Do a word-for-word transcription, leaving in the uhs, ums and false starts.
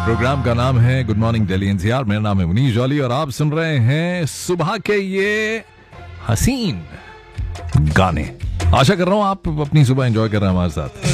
Programme का नाम है गुड मॉर्निंग दिल्ली एनसीआर। मेरा नाम है मुनीश जॉली और आप सुन रहे हैं सुबह के ये हसीन गाने। आशा कर रहा हूं आप अपनी सुबह एंजॉय कर रहे हैं हमारे साथ।